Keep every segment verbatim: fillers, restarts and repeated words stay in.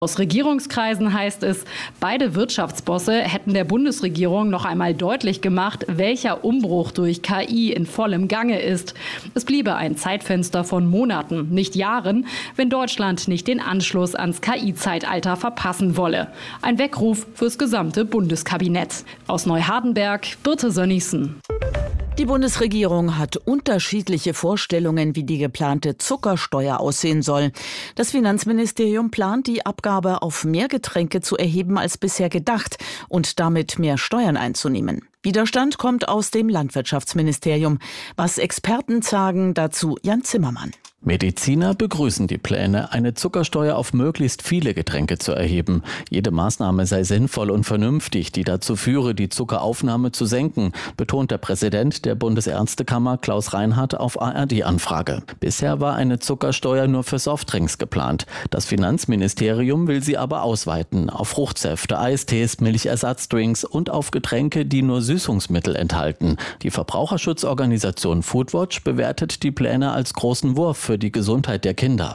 Aus Regierungskreisen heißt es, beide Wirtschaftsbosse hätten der Bundesregierung noch einmal deutlich gemacht, welcher Umbruch durch K I in vollem Gange ist. Es bliebe ein Zeitfenster von Monaten, nicht Jahren, wenn Deutschland nicht den Anschluss ans K I-Zeitalter verpassen wolle. Ein Weckruf fürs gesamte Bundeskabinett. Aus Neuhardenberg, Birte Sönnigsen. Die Bundesregierung hat unterschiedliche Vorstellungen, wie die geplante Zuckersteuer aussehen soll. Das Finanzministerium plant, die Abgabe auf mehr Getränke zu erheben als bisher gedacht und damit mehr Steuern einzunehmen. Widerstand kommt aus dem Landwirtschaftsministerium. Was Experten sagen, dazu Jan Zimmermann. Mediziner begrüßen die Pläne, eine Zuckersteuer auf möglichst viele Getränke zu erheben. Jede Maßnahme sei sinnvoll und vernünftig, die dazu führe, die Zuckeraufnahme zu senken, betont der Präsident der Bundesärztekammer Klaus Reinhardt auf A R D-Anfrage. Bisher war eine Zuckersteuer nur für Softdrinks geplant. Das Finanzministerium will sie aber ausweiten auf Fruchtsäfte, Eistees, Milchersatzdrinks und auf Getränke, die nur Süßungsmittel enthalten. Die Verbraucherschutzorganisation Foodwatch bewertet die Pläne als großen Wurf für die Gesundheit der Kinder.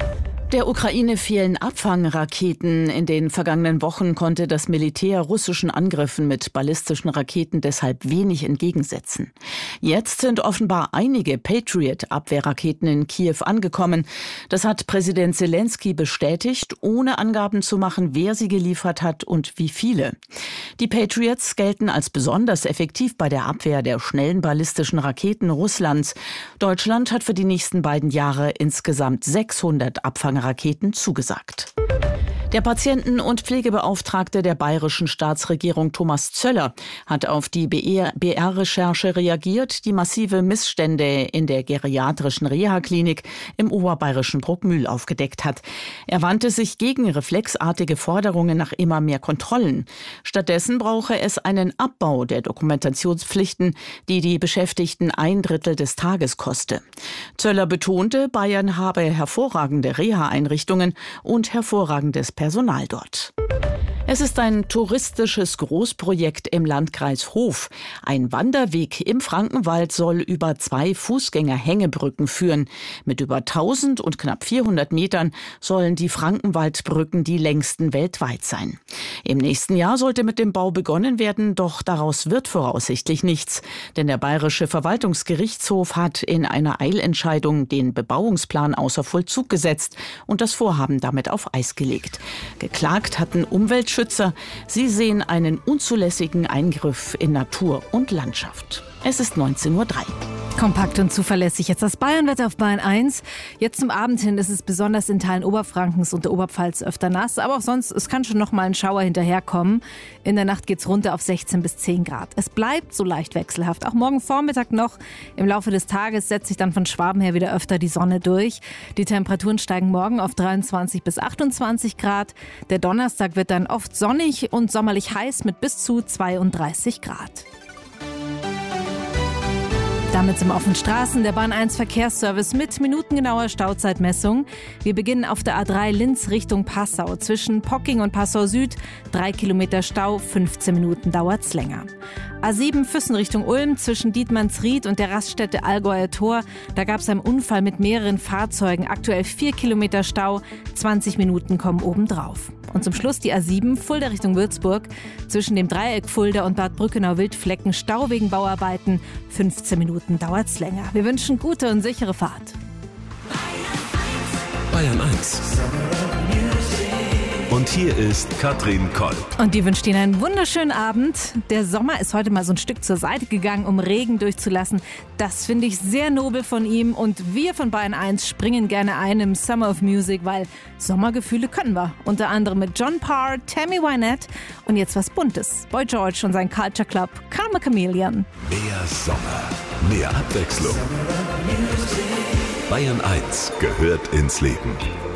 Der Ukraine fehlen Abfangraketen. In den vergangenen Wochen konnte das Militär russischen Angriffen mit ballistischen Raketen deshalb wenig entgegensetzen. Jetzt sind offenbar einige Patriot-Abwehrraketen in Kiew angekommen. Das hat Präsident Zelensky bestätigt, ohne Angaben zu machen, wer sie geliefert hat und wie viele. Die Patriots gelten als besonders effektiv bei der Abwehr der schnellen ballistischen Raketen Russlands. Deutschland hat für die nächsten beiden Jahre insgesamt sechshundert Abfangraketen Raketen zugesagt. Der Patienten- und Pflegebeauftragte der bayerischen Staatsregierung Thomas Zöller hat auf die B R-Recherche reagiert, die massive Missstände in der geriatrischen Reha-Klinik im oberbayerischen Bruckmühl aufgedeckt hat. Er wandte sich gegen reflexartige Forderungen nach immer mehr Kontrollen. Stattdessen brauche es einen Abbau der Dokumentationspflichten, die die Beschäftigten ein Drittel des Tages koste. Zöller betonte, Bayern habe hervorragende Reha-Einrichtungen und hervorragendes Personal dort. Es ist ein touristisches Großprojekt im Landkreis Hof. Ein Wanderweg im Frankenwald soll über zwei Fußgänger-Hängebrücken führen. Mit über tausend und knapp vierhundert Metern sollen die Frankenwaldbrücken die längsten weltweit sein. Im nächsten Jahr sollte mit dem Bau begonnen werden, doch daraus wird voraussichtlich nichts. Denn der Bayerische Verwaltungsgerichtshof hat in einer Eilentscheidung den Bebauungsplan außer Vollzug gesetzt und das Vorhaben damit auf Eis gelegt. Geklagt hatten Umweltschützer. Sie sehen einen unzulässigen Eingriff in Natur und Landschaft. Es ist neunzehn Uhr drei. Kompakt und zuverlässig. Jetzt das Bayernwetter auf Bayern eins. Jetzt zum Abend hin ist es besonders in Teilen Oberfrankens und der Oberpfalz öfter nass. Aber auch sonst, es kann schon noch mal ein Schauer hinterherkommen. In der Nacht geht's runter auf sechzehn bis zehn Grad. Es bleibt so leicht wechselhaft. Auch morgen Vormittag noch. Im Laufe des Tages setzt sich dann von Schwaben her wieder öfter die Sonne durch. Die Temperaturen steigen morgen auf dreiundzwanzig bis achtundzwanzig Grad. Der Donnerstag wird dann oft sonnig und sommerlich heiß mit bis zu zweiunddreißig Grad. Damit sind wir auf den Straßen. Der Bahn eins Verkehrsservice mit minutengenauer Stauzeitmessung. Wir beginnen auf der A drei Linz Richtung Passau. Zwischen Pocking und Passau Süd drei Kilometer Stau, fünfzehn Minuten dauert's länger. A sieben Füssen Richtung Ulm zwischen Dietmannsried und der Raststätte Allgäuer Tor. Da gab es einen Unfall mit mehreren Fahrzeugen. Aktuell vier Kilometer Stau, zwanzig Minuten kommen obendrauf. Und zum Schluss die A sieben Fulda Richtung Würzburg. Zwischen dem Dreieck Fulda und Bad Brückenau-Wildflecken Stau wegen Bauarbeiten. fünfzehn Minuten dauert's länger. Wir wünschen gute und sichere Fahrt. Bayern eins. Und hier ist Katrin Koll. Und die wünscht Ihnen einen wunderschönen Abend. Der Sommer ist heute mal so ein Stück zur Seite gegangen, um Regen durchzulassen. Das finde ich sehr nobel von ihm. Und wir von Bayern eins springen gerne ein im Summer of Music, weil Sommergefühle können wir. Unter anderem mit John Parr, Tammy Wynette und jetzt was Buntes. Boy George und sein Culture Club, Karma Chameleon. Mehr Sommer, mehr Abwechslung. Bayern eins gehört ins Leben.